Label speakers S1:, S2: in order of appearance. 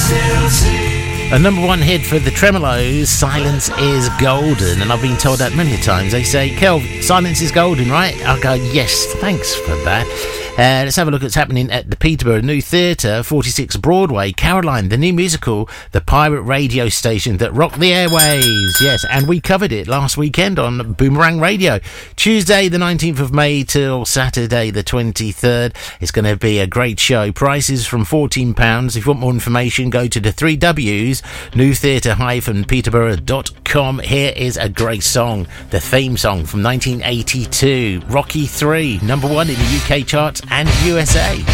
S1: A number one hit for the Tremolos, Silence is Golden. And I've been told that many times. They say, Kel, silence is golden, right? I'll go, yes, thanks for that. Let's have a look at what's happening at the Peterborough New Theatre, 46 Broadway. Caroline, the new musical, the pirate radio station that rocked the airwaves. Yes, and we covered it last weekend on Boomerang Radio. Tuesday, the 19th of May till Saturday, the 23rd. It's going to be a great show. Prices from £14. If you want more information, go to the 3 W's, newtheatre-peterborough.com. Here is a great song, the theme song from 1982, Rocky 3, number one in the UK charts and USA.